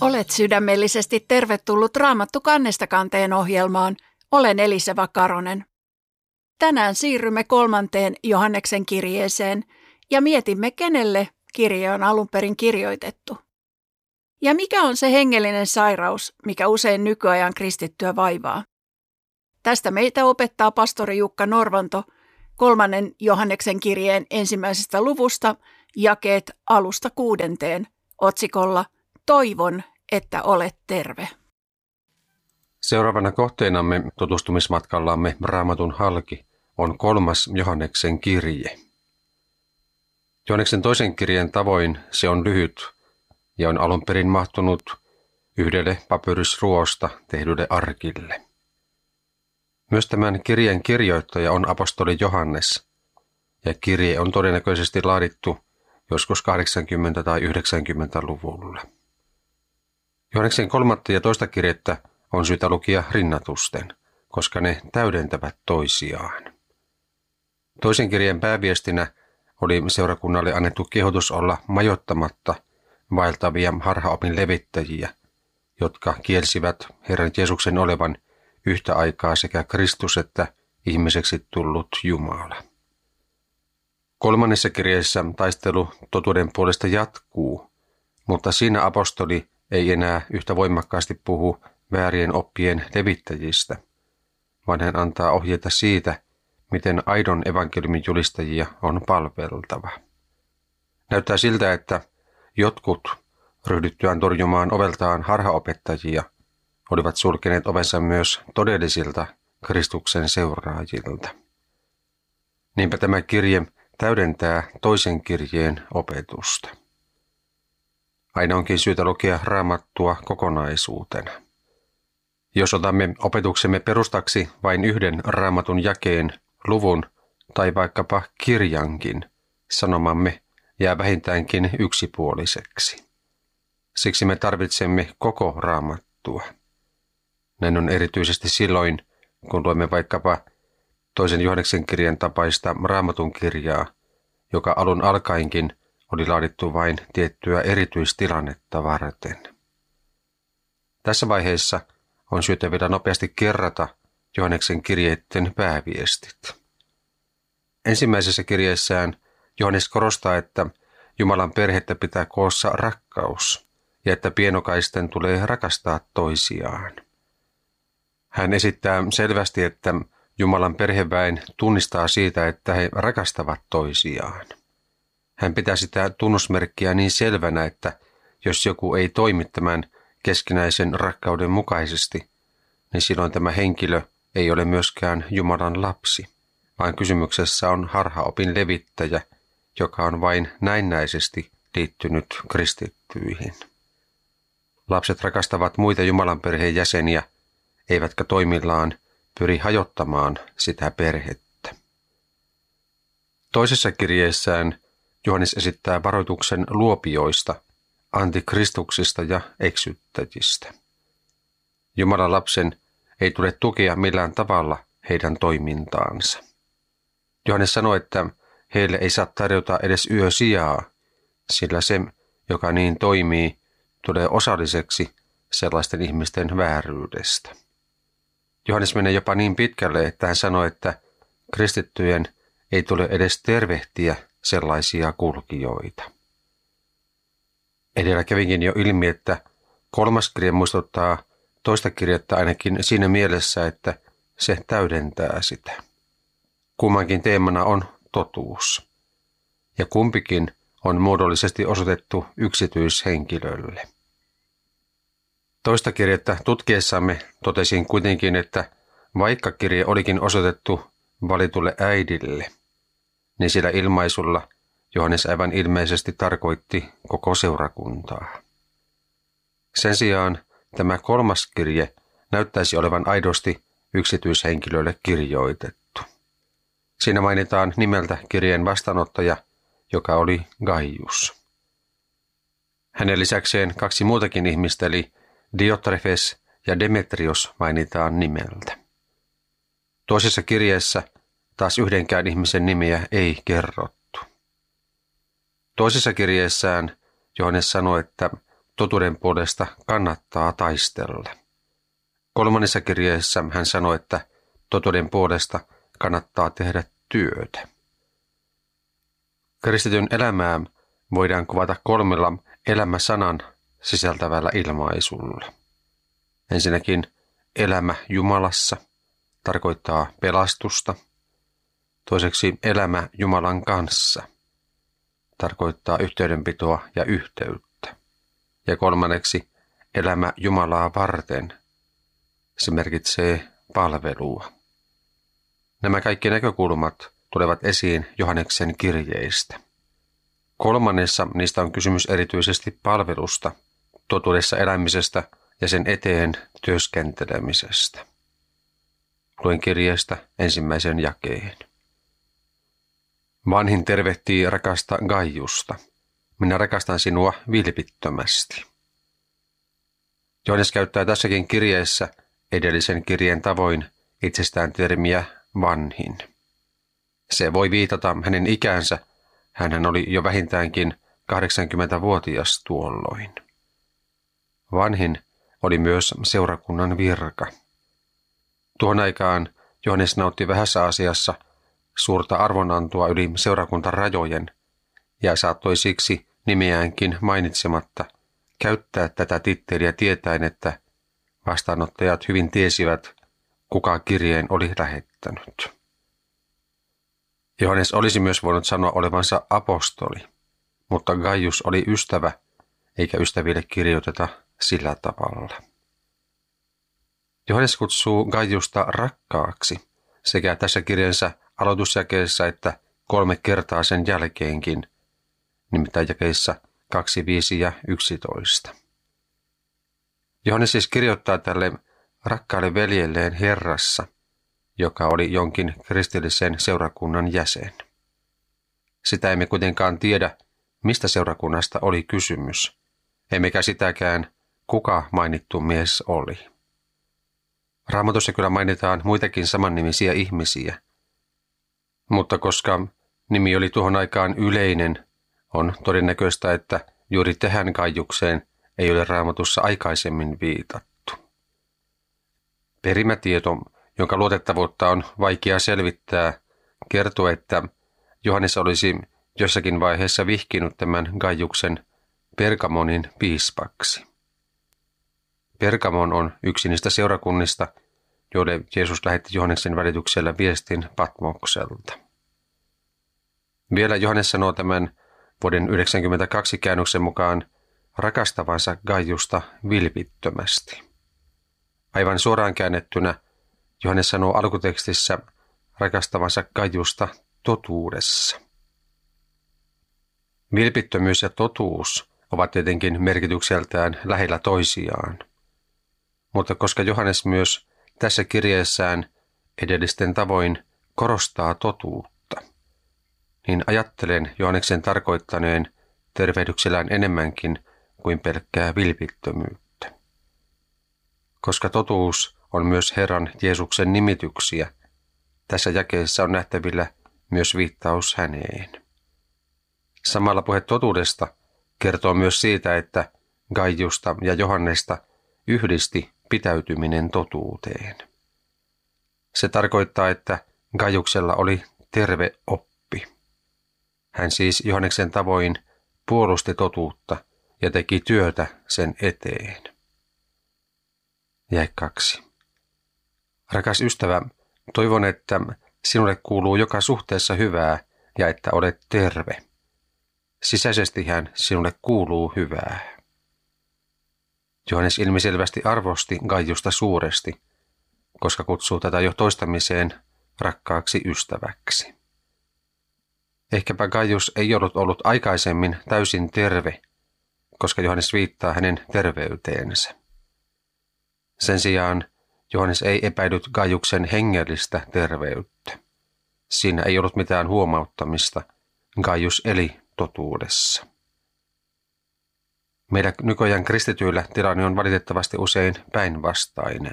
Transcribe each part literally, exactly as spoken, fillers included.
Olet sydämellisesti tervetullut Raamattu kannesta kanteen ohjelmaan. Olen Eliseva Karonen. Tänään siirrymme kolmanteen Johanneksen kirjeeseen ja mietimme, kenelle kirje on alun perin kirjoitettu. Ja mikä on se hengellinen sairaus, mikä usein nykyajan kristittyä vaivaa? Tästä meitä opettaa pastori Jukka Norvanto kolmannen Johanneksen kirjeen ensimmäisestä luvusta, jakeet alusta kuudenteen, otsikolla Toivon, että olet terve. Seuraavana kohteenamme tutustumismatkallamme Raamatun halki on kolmas Johanneksen kirje. Johanneksen toisen kirjeen tavoin se on lyhyt ja on alun perin mahtunut yhdelle papyrysruosta tehdylle arkille. Myös tämän kirjeen kirjoittaja on apostoli Johannes, ja kirje on todennäköisesti laadittu joskus kahdeksankymmentä- tai yhdeksänkymmentäluvulla. Johanneksen kolmatta ja toista kirjettä on syytä lukia rinnatusten, koska ne täydentävät toisiaan. Toisen kirjeen pääviestinä oli seurakunnalle annettu kehotus olla majoittamatta vaeltavia harhaopin levittäjiä, jotka kielsivät Herran Jeesuksen olevan yhtä aikaa sekä Kristus että ihmiseksi tullut Jumala. Kolmannessa kirjeessä taistelu totuuden puolesta jatkuu, mutta siinä apostoli ei enää yhtä voimakkaasti puhu väärien oppien levittäjistä, vaan hän antaa ohjeita siitä, miten aidon evankeliumin julistajia on palveltava. Näyttää siltä, että jotkut ryhdyttyään torjumaan oveltaan harhaopettajia olivat sulkeneet ovensa myös todellisilta Kristuksen seuraajilta. Niinpä tämä kirje täydentää toisen kirjeen opetusta. Aina onkin syytä lukea Raamattua kokonaisuutena. Jos otamme opetuksemme perustaksi vain yhden Raamatun jakeen, luvun tai vaikkapa kirjankin, sanomamme jää vähintäänkin yksipuoliseksi. Siksi me tarvitsemme koko Raamattua. Näin on erityisesti silloin, kun luemme vaikkapa toisen Johanneksen kirjan tapaista Raamatun kirjaa, joka alun alkaenkin oli laadittu vain tiettyä erityistilannetta varten. Tässä vaiheessa on syytä vielä nopeasti kerrata Johanneksen kirjeiden pääviestit. Ensimmäisessä kirjeessään Johannes korostaa, että Jumalan perhettä pitää koossa rakkaus ja että pienokaisten tulee rakastaa toisiaan. Hän esittää selvästi, että Jumalan perheväen tunnistaa siitä, että he rakastavat toisiaan. Hän pitää sitä tunnusmerkkiä niin selvänä, että jos joku ei toimi tämän keskinäisen rakkauden mukaisesti, niin silloin tämä henkilö ei ole myöskään Jumalan lapsi, vaan kysymyksessä on harhaopin levittäjä, joka on vain näennäisesti liittynyt kristittyihin. Lapset rakastavat muita Jumalan perheen jäseniä, eivätkä toimillaan pyri hajottamaan sitä perhettä. Toisessa kirjeessään Johannes esittää varoituksen luopioista, antikristuksista ja eksyttäjistä. Jumalan lapsen ei tule tukea millään tavalla heidän toimintaansa. Johannes sanoi, että heille ei saa tarjota edes yösijaa, sillä se, joka niin toimii, tulee osalliseksi sellaisten ihmisten vääryydestä. Johannes menee jopa niin pitkälle, että hän sanoi, että kristittyjen ei tule edes tervehtiä sellaisia kulkijoita. Edellä kävinkin jo ilmi, että kolmas kirje muistuttaa toista kirjettä ainakin siinä mielessä, että se täydentää sitä. Kummankin teemana on totuus, ja kumpikin on muodollisesti osoitettu yksityishenkilölle. Toista kirjettä tutkiessamme totesin kuitenkin, että vaikka kirje olikin osoitettu valitulle äidille, niin sillä ilmaisulla Johannes aivan ilmeisesti tarkoitti koko seurakuntaa. Sen sijaan tämä kolmas kirje näyttäisi olevan aidosti yksityishenkilölle kirjoitettu. Siinä mainitaan nimeltä kirjeen vastaanottaja, joka oli Gaius. Hänen lisäkseen kaksi muutakin ihmistä, eli Diotrefes ja Demetrios, mainitaan nimeltä. Toisessa kirjeessä taas yhdenkään ihmisen nimeä ei kerrottu. Toisessa kirjeessään Johannes sanoi, että totuuden puolesta kannattaa taistella. Kolmannessa kirjeessä hän sanoi, että totuuden puolesta kannattaa tehdä työtä. Kristityn elämää voidaan kuvata kolmella elämäsanan sisältävällä ilmaisulla. Ensinnäkin elämä Jumalassa tarkoittaa pelastusta. Toiseksi elämä Jumalan kanssa tarkoittaa yhteydenpitoa ja yhteyttä. Ja kolmanneksi elämä Jumalaa varten. Se merkitsee palvelua. Nämä kaikki näkökulmat tulevat esiin Johanneksen kirjeistä. Kolmannessa niistä on kysymys erityisesti palvelusta, totuudessa elämisestä ja sen eteen työskentelemisestä. Luen kirjeestä ensimmäisen jakeen. Vanhin tervehtii rakasta Gaiusta. Minä rakastan sinua vilpittömästi. Johannes käyttää tässäkin kirjeessä edellisen kirjeen tavoin itsestään termiä vanhin. Se voi viitata hänen ikäänsä. Hänhän oli jo vähintäänkin kahdeksankymmentävuotias tuolloin. Vanhin oli myös seurakunnan virka. Tuohon aikaan Johannes nautti vähässä asiassa suurta arvonantoa yli seurakuntarajojen ja saattoi siksi nimeäänkin mainitsematta käyttää tätä titteliä tietäen, että vastaanottajat hyvin tiesivät, kuka kirjeen oli lähettänyt. Johannes olisi myös voinut sanoa olevansa apostoli, mutta Gaius oli ystävä, eikä ystäville kirjoiteta sillä tavalla. Johannes kutsuu Gaiusta rakkaaksi sekä tässä kirjansa aloitusjakeessa että kolme kertaa sen jälkeenkin, nimittäin jakeissa kaksi, viisi ja yksitoista. Johannes siis kirjoittaa tälle rakkaalle veljelleen Herrassa, joka oli jonkin kristillisen seurakunnan jäsen. Sitä emme kuitenkaan tiedä, mistä seurakunnasta oli kysymys, emmekä sitäkään, kuka mainittu mies oli. Raamatussa kyllä mainitaan muitakin samannimisiä ihmisiä, mutta koska nimi oli tuohon aikaan yleinen, on todennäköistä, että juuri tähän Gaiukseen ei ole Raamatussa aikaisemmin viitattu. Perimätieto, jonka luotettavuutta on vaikea selvittää, kertoo, että Johannes olisi jossakin vaiheessa vihkinut tämän Gaiuksen Pergamonin piispaksi. Pergamon on yksi niistä seurakunnista, joille Jeesus lähetti Johanneksen välityksellä viestin Patmokselta. Vielä Johannes sanoo tämän vuoden yhdeksänkymmentäkaksi käännöksen mukaan rakastavansa Gaiusta vilpittömästi. Aivan suoraan käännettynä Johannes sanoo alkutekstissä rakastavansa Gaiusta totuudessa. Vilpittömyys ja totuus ovat tietenkin merkitykseltään lähellä toisiaan. Mutta koska Johannes myös tässä kirjeessään edellisten tavoin korostaa totuutta, niin ajattelen Johanneksen tarkoittaneen tervehdyksellään enemmänkin kuin pelkkää vilpittömyyttä. Koska totuus on myös Herran Jeesuksen nimityksiä, tässä jakeessa on nähtävillä myös viittaus häneen. Samalla puhe totuudesta kertoo myös siitä, että Gaiusta ja Johannesta yhdisti pitäytyminen totuuteen. Se tarkoittaa, että Gaiuksella oli terve oppi. Hän siis Johanneksen tavoin puolusti totuutta ja teki työtä sen eteen. Jae kaksi. Rakas ystävä, toivon, että sinulle kuuluu joka suhteessa hyvää ja että olet terve. Sisäisestihän sinulle kuuluu hyvää. Johannes ilmiselvästi arvosti Gaiusta suuresti, koska kutsuu tätä jo toistamiseen rakkaaksi ystäväksi. Ehkäpä Gaius ei ollut ollut aikaisemmin täysin terve, koska Johannes viittaa hänen terveyteensä. Sen sijaan Johannes ei epäillyt Gaiuksen hengellistä terveyttä. Siinä ei ollut mitään huomauttamista. Gaius eli totuudessa. Meidän nykyajan kristityillä tilanne on valitettavasti usein päinvastainen.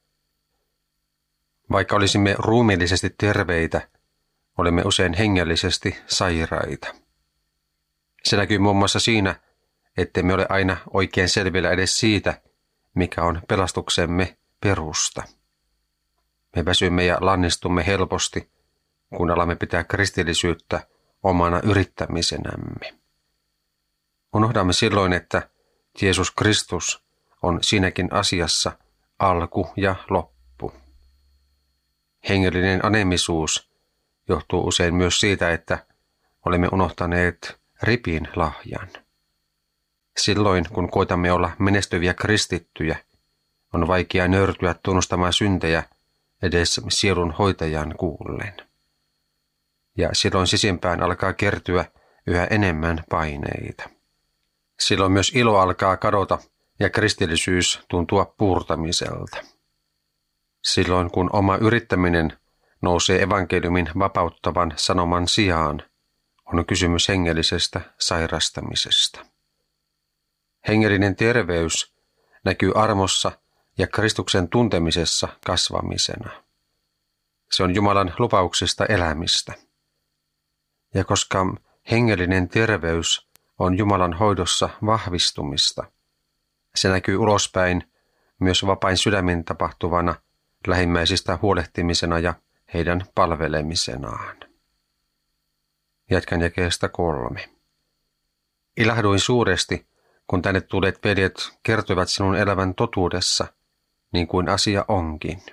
Vaikka olisimme ruumiillisesti terveitä, olemme usein hengellisesti sairaita. Se näkyy muun muassa siinä, ettei me ole aina oikein selvillä edes siitä, mikä on pelastuksemme perusta. Me väsymme ja lannistumme helposti, kun alamme pitää kristillisyyttä omana yrittämisenämme. Unohdamme silloin, että Jeesus Kristus on siinäkin asiassa alku ja loppu. Hengellinen anemisuus johtuu usein myös siitä, että olemme unohtaneet ripin lahjan. Silloin, kun koitamme olla menestyviä kristittyjä, on vaikea nöyrtyä tunnustamaan syntejä edes sielun hoitajan kuullen. Ja silloin sisimpään alkaa kertyä yhä enemmän paineita. Silloin myös ilo alkaa kadota ja kristillisyys tuntua puurtamiselta. Silloin kun oma yrittäminen nousee evankeliumin vapauttavan sanoman sijaan, on kysymys hengellisestä sairastamisesta. Hengellinen terveys näkyy armossa ja Kristuksen tuntemisessa kasvamisena. Se on Jumalan lupauksista elämistä. Ja koska hengellinen terveys on Jumalan hoidossa vahvistumista, se näkyy ulospäin myös vapain sydämin tapahtuvana lähimmäisistä huolehtimisena ja heidän palvelemisenaan. Jatkan jakeesta kolme. Ilahduin suuresti, kun tänne tulleet veljet kertoivat sinun elävän totuudessa, niin kuin asia onkin.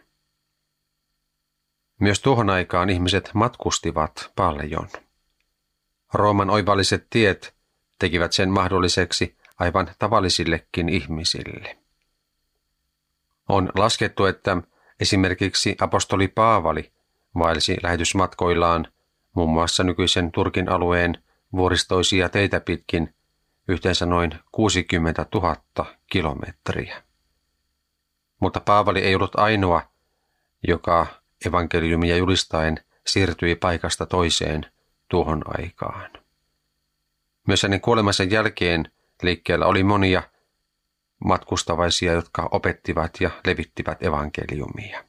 Myös tuohon aikaan ihmiset matkustivat paljon. Rooman oivalliset tiet tekivät sen mahdolliseksi aivan tavallisillekin ihmisille. On laskettu, että esimerkiksi apostoli Paavali vaelsi lähetysmatkoillaan muun muassa nykyisen Turkin alueen vuoristoisia teitä pitkin yhteensä noin kuusikymmentätuhatta kilometriä. Mutta Paavali ei ollut ainoa, joka evankeliumia julistaen siirtyi paikasta toiseen tuohon aikaan. Myös hänen kuolemansa jälkeen liikkeellä oli monia matkustavaisia, jotka opettivat ja levittivät evankeliumia.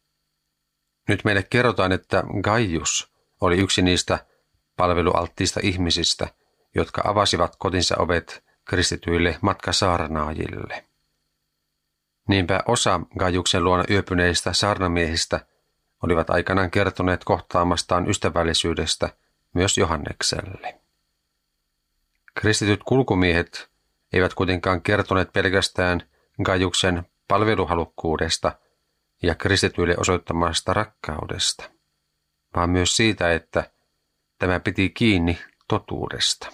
Nyt meille kerrotaan, että Gaius oli yksi niistä palvelualttiista ihmisistä, jotka avasivat kotinsa ovet kristityille matkasaarnaajille. Niinpä osa Gaiuksen luona yöpyneistä saarnamiehistä olivat aikanaan kertoneet kohtaamastaan ystävällisyydestä myös Johannekselle. Kristityt kulkumiehet eivät kuitenkaan kertoneet pelkästään Gaiuksen palveluhalukkuudesta ja kristityille osoittamasta rakkaudesta, vaan myös siitä, että tämä piti kiinni totuudesta.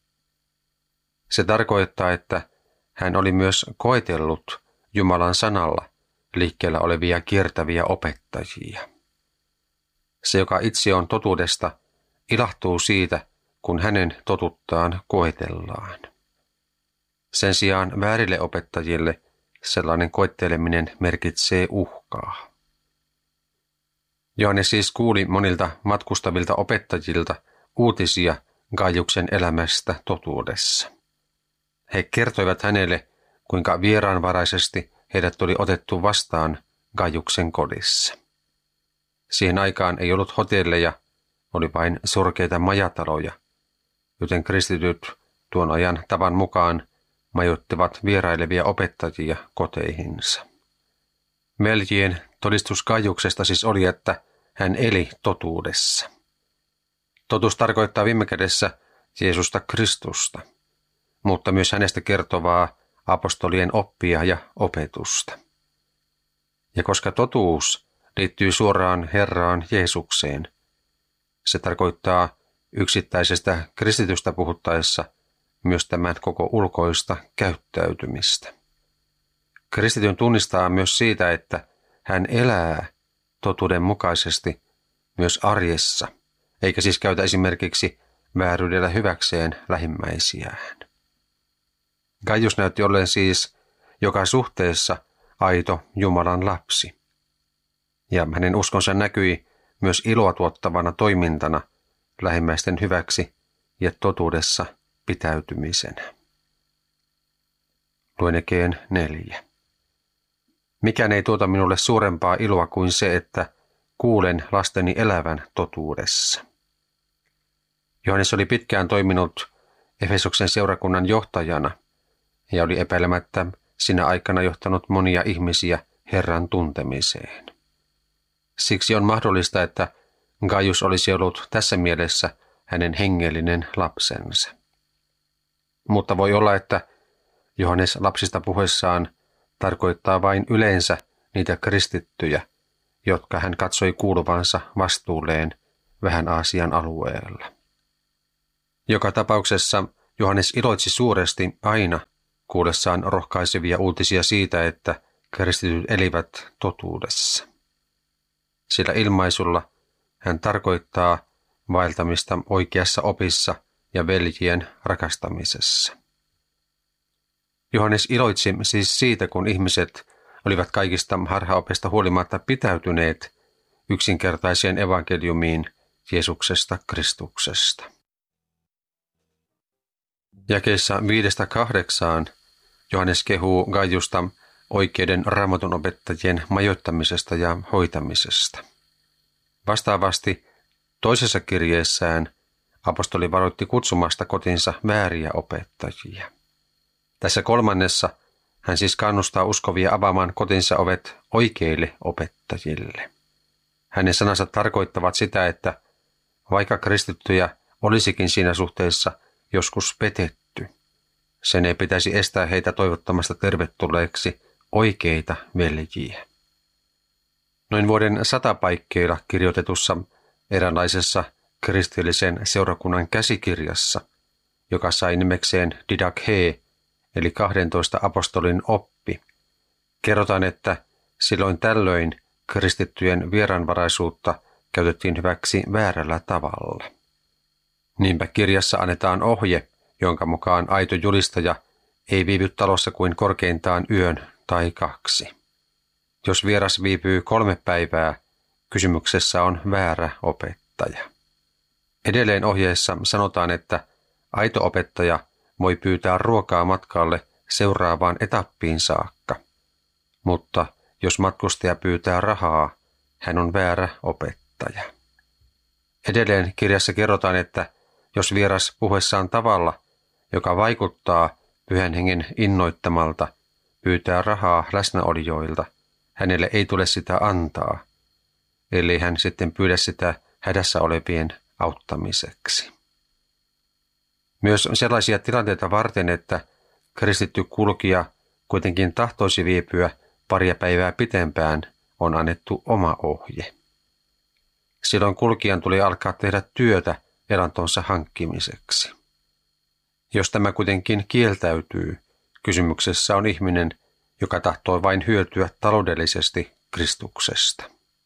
Se tarkoittaa, että hän oli myös koetellut Jumalan sanalla liikkeellä olevia kiertäviä opettajia. Se, joka itse on totuudesta, ilahtuu siitä, kun hänen totuttaan koetellaan. Sen sijaan väärille opettajille sellainen koetteleminen merkitsee uhkaa. Johannes siis kuuli monilta matkustavilta opettajilta uutisia Gaiuksen elämästä totuudessa. He kertoivat hänelle, kuinka vieraanvaraisesti heidät oli otettu vastaan Gaiuksen kodissa. Siihen aikaan ei ollut hotelleja, oli vain surkeita majataloja, joten kristityt tuon ajan tavan mukaan majoittivat vierailevia opettajia koteihinsa. Veljien todistus Gaiuksesta siis oli, että hän eli totuudessa. Totuus tarkoittaa viime kädessä Jeesusta Kristusta, mutta myös hänestä kertovaa apostolien oppia ja opetusta. Ja koska totuus liittyy suoraan Herraan Jeesukseen, se tarkoittaa yksittäisestä kristitystä puhuttaessa myös tämän koko ulkoista käyttäytymistä. Kristityn tunnistaa myös siitä, että hän elää totuuden mukaisesti myös arjessa, eikä siis käytä esimerkiksi vääryydellä hyväkseen lähimmäisiään. Gaius näytti olleen siis joka suhteessa aito Jumalan lapsi. Ja hänen uskonsa näkyi myös iloa tuottavana toimintana lähimmäisten hyväksi ja totuudessa pitäytymisenä. Luen jakeen neljä. Mikään ei tuota minulle suurempaa iloa kuin se, että kuulen lasteni elävän totuudessa. Johannes oli pitkään toiminut Efesoksen seurakunnan johtajana ja oli epäilemättä sinä aikana johtanut monia ihmisiä Herran tuntemiseen. Siksi on mahdollista, että Gaius olisi ollut tässä mielessä hänen hengellinen lapsensa. Mutta voi olla, että Johannes lapsista puheessaan tarkoittaa vain yleensä niitä kristittyjä, jotka hän katsoi kuuluvansa vastuulleen vähän Aasian alueella. Joka tapauksessa Johannes iloitsi suuresti aina kuullessaan rohkaisevia uutisia siitä, että kristityt elivät totuudessa. Sillä ilmaisulla hän tarkoittaa vaeltamista oikeassa opissa ja veljien rakastamisessa. Johannes iloitsi siis siitä, kun ihmiset olivat kaikista harhaopista huolimatta pitäytyneet yksinkertaiseen evankeliumiin Jeesuksesta Kristuksesta. Jakeissa viidestä kahdeksaan Johannes kehuu Gaiusta oikeiden raamatun opettajien majoittamisesta ja hoitamisesta. Vastaavasti toisessa kirjeessään apostoli varoitti kutsumasta kotinsa vääriä opettajia. Tässä kolmannessa hän siis kannustaa uskovia avaamaan kotinsa ovet oikeille opettajille. Hänen sanansa tarkoittavat sitä, että vaikka kristittyjä olisikin siinä suhteessa joskus petetty, sen ei pitäisi estää heitä toivottamasta tervetulleeksi oikeita veljiä. Noin vuoden satapaikkeilla kirjoitetussa eräänlaisessa kristillisen seurakunnan käsikirjassa, joka sai nimekseen Didache, eli kahdentoista apostolin oppi, kerrotaan, että silloin tällöin kristittyjen vieraanvaraisuutta käytettiin hyväksi väärällä tavalla. Niinpä kirjassa annetaan ohje, jonka mukaan aito julistaja ei viivy talossa kuin korkeintaan yön tai kaksi. Jos vieras viipyy kolme päivää, kysymyksessä on väärä opettaja. Edelleen ohjeessa sanotaan, että aito opettaja voi pyytää ruokaa matkalle seuraavaan etappiin saakka, mutta jos matkustaja pyytää rahaa, hän on väärä opettaja. Edelleen kirjassa kerrotaan, että jos vieras puheessaan tavalla, joka vaikuttaa Pyhän Hengen innoittamalta, pyytää rahaa läsnäolijoilta, hänelle ei tule sitä antaa, ellei hän sitten pyydä sitä hädässä olevien auttamiseksi. Myös sellaisia tilanteita varten, että kristitty kulkija kuitenkin tahtoisi viipyä paria päivää pitempään, on annettu oma ohje. Silloin kulkijan tuli alkaa tehdä työtä elantonsa hankkimiseksi. Jos tämä kuitenkin kieltäytyy, kysymyksessä on ihminen, joka tahtoo vain hyötyä taloudellisesti Kristuksesta.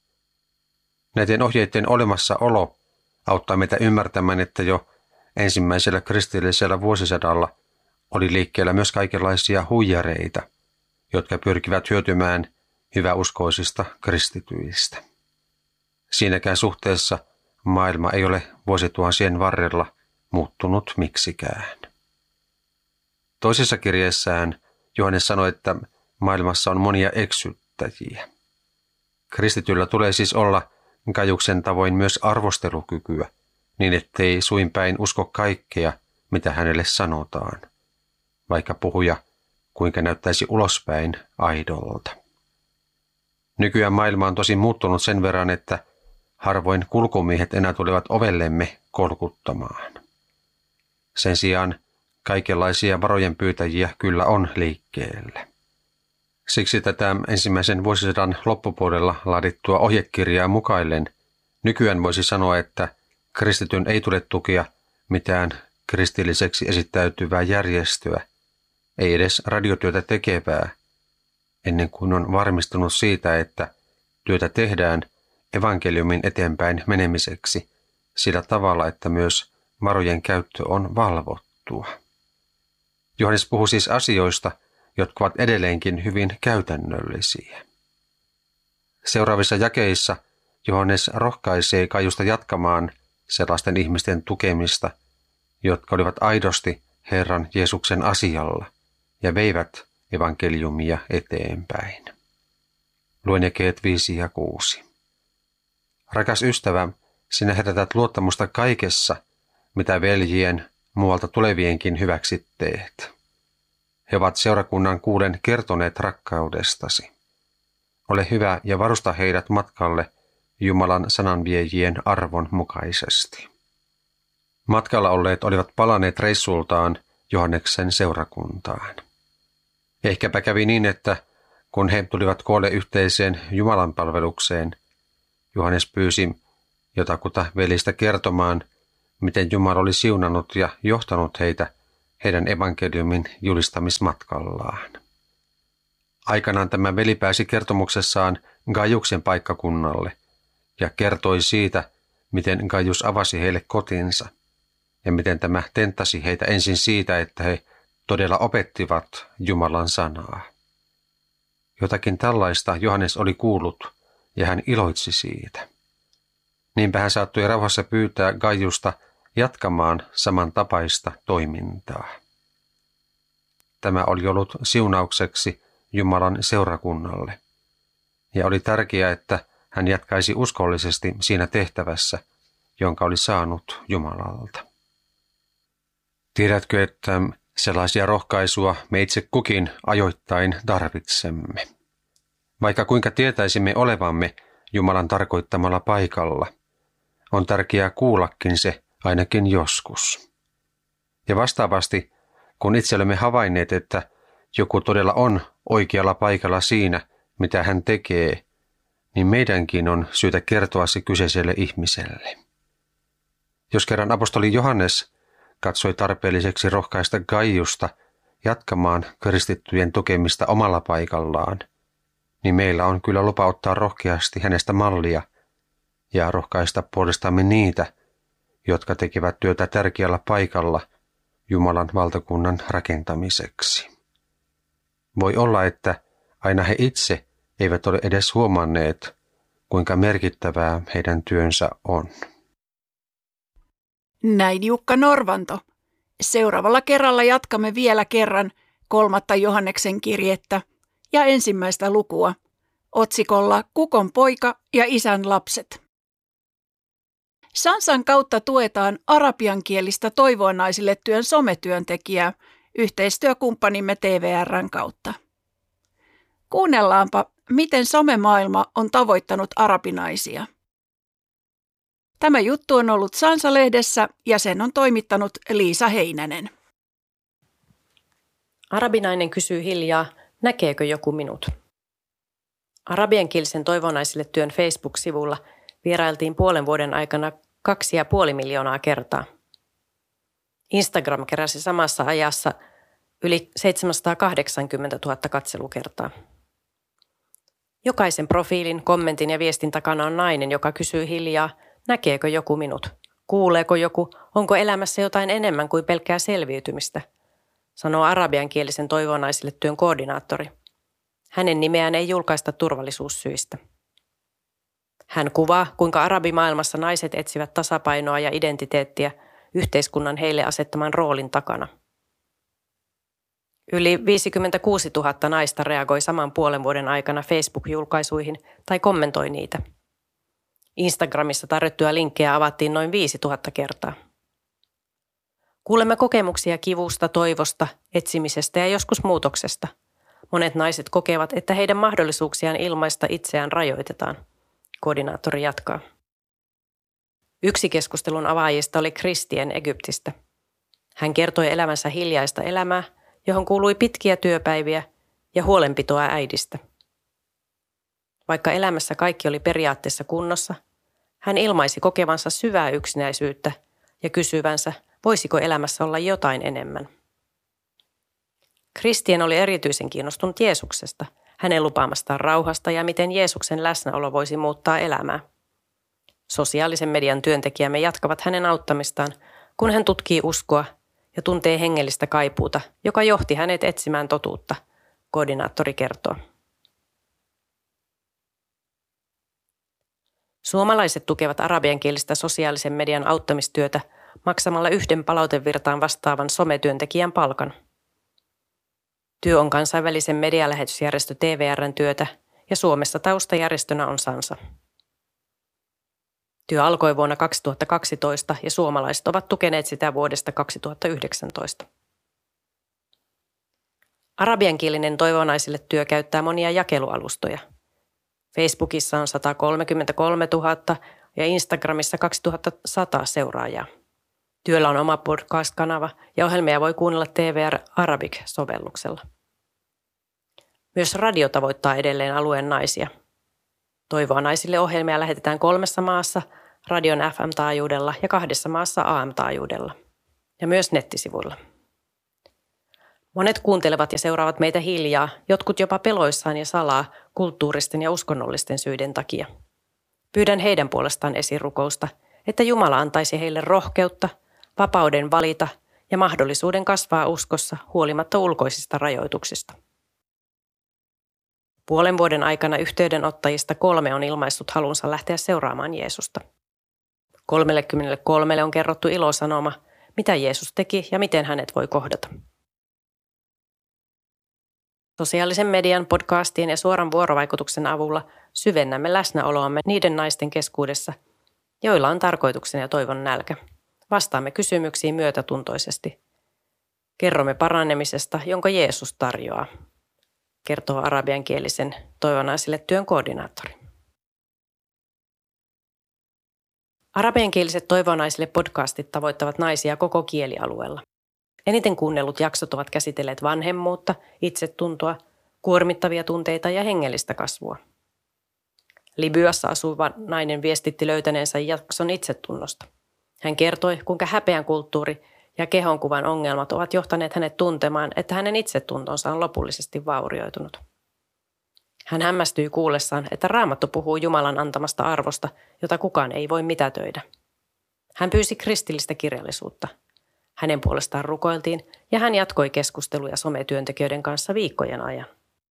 Näiden ohjeiden olemassaolo auttaa meitä ymmärtämään, että jo ensimmäisellä kristillisellä vuosisadalla oli liikkeellä myös kaikenlaisia huijareita, jotka pyrkivät hyötymään hyväuskoisista kristityistä. Siinäkään suhteessa maailma ei ole vuosituhansien varrella muuttunut miksikään. Toisessa kirjeessään Johannes sanoi, että maailmassa on monia eksyttäjiä. Kristityllä tulee siis olla Gaiuksen tavoin myös arvostelukykyä, niin ettei suinpäin usko kaikkea, mitä hänelle sanotaan, vaikka puhuja kuinka näyttäisi ulospäin aidolta. Nykyään maailma on tosi muuttunut sen verran, että harvoin kulkumiehet enää tulevat ovellemme kolkuttamaan. Sen sijaan kaikenlaisia varojen pyytäjiä kyllä on liikkeellä. Siksi tätä ensimmäisen vuosisadan loppupuolella laadittua ohjekirjaa mukaillen nykyään voisi sanoa, että kristityn ei tule tukea mitään kristilliseksi esittäytyvää järjestöä, ei edes radiotyötä tekevää, ennen kuin on varmistunut siitä, että työtä tehdään evankeliumin eteenpäin menemiseksi sillä tavalla, että myös varojen käyttö on valvottua. Johannes puhuu siis asioista, jotka ovat edelleenkin hyvin käytännöllisiä. Seuraavissa jakeissa Johannes rohkaisee Gaiusta jatkamaan sellaisten ihmisten tukemista, jotka olivat aidosti Herran Jeesuksen asialla ja veivät evankeliumia eteenpäin. Luen jakeet viisi ja kuusi. Rakas ystävä, sinä herätät luottamusta kaikessa, mitä veljien muualta tulevienkin hyväksi teet. he ovat seurakunnan kuulen kertoneet rakkaudestasi. Ole hyvä ja varusta heidät matkalle Jumalan sananviejien arvon mukaisesti. Matkalla olleet olivat palanneet reissultaan Johanneksen seurakuntaan. Ehkäpä kävi niin, että kun he tulivat koolle yhteiseen Jumalan palvelukseen, Johannes pyysi jotakuta velistä kertomaan, miten Jumala oli siunannut ja johtanut heitä heidän evankeliumin julistamismatkallaan. Aikanaan tämä veli pääsi kertomuksessaan Gaiuksen paikkakunnalle ja kertoi siitä, miten Gaius avasi heille kotinsa ja miten tämä tenttasi heitä ensin siitä, että he todella opettivat Jumalan sanaa. Jotakin tällaista Johannes oli kuullut ja hän iloitsi siitä. Niinpä hän saattoi rauhassa pyytää Gaiusta jatkamaan samantapaista toimintaa. Tämä oli ollut siunaukseksi Jumalan seurakunnalle, ja oli tärkeää, että hän jatkaisi uskollisesti siinä tehtävässä, jonka oli saanut Jumalalta. Tiedätkö, että sellaisia rohkaisua me itse kukin ajoittain tarvitsemme? Vaikka kuinka tietäisimme olevamme Jumalan tarkoittamalla paikalla, on tärkeää kuullakin se ainakin joskus. Ja vastaavasti, kun itse olemme havainneet, että joku todella on oikealla paikalla siinä, mitä hän tekee, niin meidänkin on syytä kertoa se kyseiselle ihmiselle. Jos kerran apostoli Johannes katsoi tarpeelliseksi rohkaista Gaiusta jatkamaan kristittyjen tukemista omalla paikallaan, niin meillä on kyllä lupa ottaa rohkeasti hänestä mallia ja rohkaista puolestamme niitä, jotka tekevät työtä tärkeällä paikalla Jumalan valtakunnan rakentamiseksi. Voi olla, että aina he itse eivät ole edes huomanneet, kuinka merkittävää heidän työnsä on. Näin Jukka Norvanto. Seuraavalla kerralla jatkamme vielä kerran kolmatta Johanneksen kirjettä ja ensimmäistä lukua otsikolla Kukon poika ja isän lapset. Sansan kautta tuetaan arabiankielistä Toivoa naisille työn sometyöntekijää yhteistyökumppanimme T V R:n kautta. Kuunnellaanpa, miten somemaailma on tavoittanut arabinaisia. Tämä juttu on ollut Sansa-lehdessä ja sen on toimittanut Liisa Heinänen. Arabinainen kysyy hiljaa, näkeekö joku minut? Arabiankielisen Toivonaisille työn Facebook-sivulla vierailtiin puolen vuoden aikana kaksi ja puoli miljoonaa kertaa. Instagram keräsi samassa ajassa yli seitsemänsataakahdeksankymmentätuhatta katselukertaa. Jokaisen profiilin, kommentin ja viestin takana on nainen, joka kysyy hiljaa, näkeekö joku minut? Kuuleeko joku? Onko elämässä jotain enemmän kuin pelkkää selviytymistä? Sanoo arabiankielisen Toivonaisille työn koordinaattori. Hänen nimeään ei julkaista turvallisuussyistä. Hän kuvaa, kuinka arabimaailmassa naiset etsivät tasapainoa ja identiteettiä yhteiskunnan heille asettaman roolin takana. Yli viisikymmentäkuusituhatta naista reagoi saman puolen vuoden aikana Facebook-julkaisuihin tai kommentoi niitä. Instagramissa tarjottuja linkkejä avattiin noin viisituhatta kertaa. Kuulemme kokemuksia kivusta, toivosta, etsimisestä ja joskus muutoksesta. Monet naiset kokevat, että heidän mahdollisuuksiaan ilmaista itseään rajoitetaan. Koordinaattori jatkaa. Yksi keskustelun avaajista oli Kristien Egyptistä. Hän kertoi elämänsä hiljaista elämää, johon kuului pitkiä työpäiviä ja huolenpitoa äidistä. Vaikka elämässä kaikki oli periaatteessa kunnossa, hän ilmaisi kokevansa syvää yksinäisyyttä ja kysyvänsä, voisiko elämässä olla jotain enemmän. Kristien oli erityisen kiinnostunut Jeesuksesta, hänen lupaamastaan rauhasta ja miten Jeesuksen läsnäolo voisi muuttaa elämää. Sosiaalisen median työntekijämme jatkavat hänen auttamistaan, kun hän tutkii uskoa ja tuntee hengellistä kaipuuta, joka johti hänet etsimään totuutta, koordinaattori kertoo. Suomalaiset tukevat arabiankielistä sosiaalisen median auttamistyötä maksamalla yhden palautevirtaan vastaavan sometyöntekijän palkan. Työ on kansainvälisen medialähetysjärjestö T V R:n työtä ja Suomessa taustajärjestönä on Sansa. Työ alkoi vuonna kaksituhattakaksitoista ja suomalaiset ovat tukeneet sitä vuodesta kaksituhattayhdeksäntoista. Arabiankielinen toivonaisille työ käyttää monia jakelualustoja. Facebookissa on sata kolmekymmentäkolmetuhatta ja Instagramissa kaksituhattasata seuraajaa. Työllä on oma podcast-kanava ja ohjelmia voi kuunnella T V R Arabic-sovelluksella. Myös radio tavoittaa edelleen alueen naisia. Toivoa naisille ohjelmia lähetetään kolmessa maassa, radion F M-taajuudella ja kahdessa maassa A M-taajuudella. Ja myös nettisivuilla. Monet kuuntelevat ja seuraavat meitä hiljaa, jotkut jopa peloissaan ja salaa kulttuuristen ja uskonnollisten syiden takia. Pyydän heidän puolestaan esirukousta, että Jumala antaisi heille rohkeutta, vapauden valita ja mahdollisuuden kasvaa uskossa huolimatta ulkoisista rajoituksista. Puolen vuoden aikana yhteydenottajista kolme on ilmaissut halunsa lähteä seuraamaan Jeesusta. kolmekymmentäkolme on kerrottu ilosanoma, mitä Jeesus teki ja miten hänet voi kohdata. Sosiaalisen median, podcastien ja suoran vuorovaikutuksen avulla syvennämme läsnäoloamme niiden naisten keskuudessa, joilla on tarkoituksen ja toivon nälkä. Vastaamme kysymyksiin myötätuntoisesti. Kerromme paranemisesta, jonka Jeesus tarjoaa, kertoo arabiankielisen toivonaisille työn koordinaattori. Arabiankieliset toivonaisille podcastit tavoittavat naisia koko kielialueella. Eniten kuunnellut jaksot ovat käsitelleet vanhemmuutta, itsetuntoa, kuormittavia tunteita ja hengellistä kasvua. Libyassa asuva nainen viestitti löytäneensä jakson itsetunnosta. Hän kertoi, kuinka häpeän kulttuuri ja kehonkuvan ongelmat ovat johtaneet hänet tuntemaan, että hänen itsetuntonsa on lopullisesti vaurioitunut. Hän hämmästyi kuullessaan, että Raamattu puhuu Jumalan antamasta arvosta, jota kukaan ei voi mitätöidä. Hän pyysi kristillistä kirjallisuutta. Hänen puolestaan rukoiltiin ja hän jatkoi keskusteluja sometyöntekijöiden kanssa viikkojen ajan.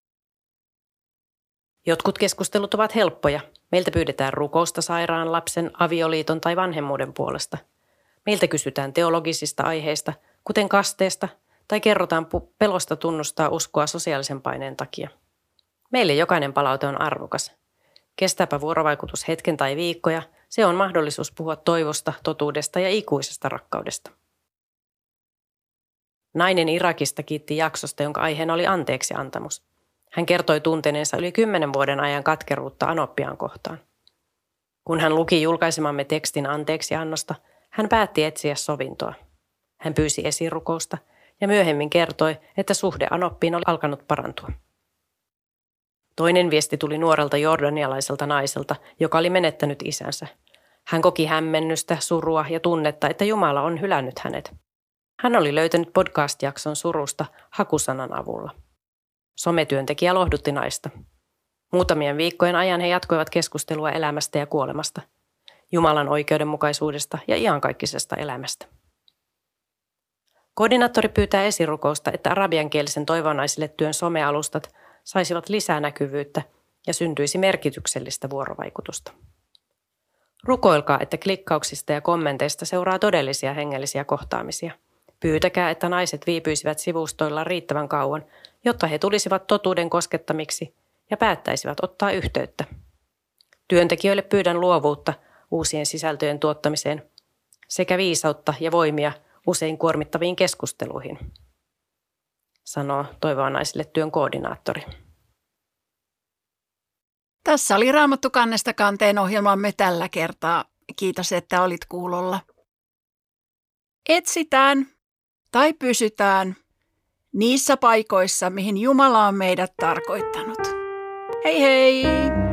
Jotkut keskustelut ovat helppoja. Meiltä pyydetään rukousta sairaan lapsen, avioliiton tai vanhemmuuden puolesta. Meiltä kysytään teologisista aiheista, kuten kasteesta, tai kerrotaan pelosta tunnustaa uskoa sosiaalisen paineen takia. Meille jokainen palaute on arvokas. Kestääpä vuorovaikutus hetken tai viikkoja, se on mahdollisuus puhua toivosta, totuudesta ja ikuisesta rakkaudesta. Nainen Irakista kiitti jaksosta, jonka aiheena oli anteeksiantamus. Hän kertoi tunteneensa yli kymmenen vuoden ajan katkeruutta Anoppiaan kohtaan. Kun hän luki julkaisemamme tekstin anteeksiannosta, hän päätti etsiä sovintoa. Hän pyysi esirukousta ja myöhemmin kertoi, että suhde Anoppiin oli alkanut parantua. Toinen viesti tuli nuorelta jordanialaiselta naiselta, joka oli menettänyt isänsä. Hän koki hämmennystä, surua ja tunnetta, että Jumala on hylännyt hänet. Hän oli löytänyt podcast-jakson surusta hakusanan avulla. Sometyöntekijä lohdutti naista. Muutamien viikkojen ajan he jatkoivat keskustelua elämästä ja kuolemasta, Jumalan oikeudenmukaisuudesta ja iankaikkisesta elämästä. Koordinaattori pyytää esirukousta, että arabiankielisen toivonaisille työn somealustat saisivat lisää näkyvyyttä ja syntyisi merkityksellistä vuorovaikutusta. Rukoilkaa, että klikkauksista ja kommenteista seuraa todellisia hengellisiä kohtaamisia. Pyytäkää, että naiset viipyisivät sivustoilla riittävän kauan, jotta he tulisivat totuuden koskettamiksi ja päättäisivät ottaa yhteyttä. Työntekijöille pyydän luovuutta uusien sisältöjen tuottamiseen sekä viisautta ja voimia usein kuormittaviin keskusteluihin, sanoo Toivoa naisille työn koordinaattori. Tässä oli Raamattu kannesta kanteen ohjelmamme tällä kertaa. Kiitos, että olit kuulolla. Etsitään tai pysytään niissä paikoissa, mihin Jumala on meidät tarkoittanut. Hei hei!